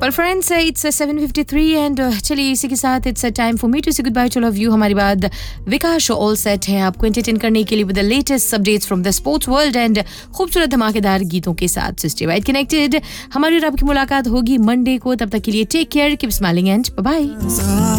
Well friends, it's 7:53 and चलिए इसी के साथ it's a time for me to say goodbye to all of you. हमारी बात विकास all set है आपको entertain करने के लिए with the latest updates from the sports world and खूबसूरत धमाकेदार गीतों के साथ. So stay right connected. हमारी और आपकी मुलाकात होगी मंडे को. तब तक के लिए take care, keep smiling and bye bye.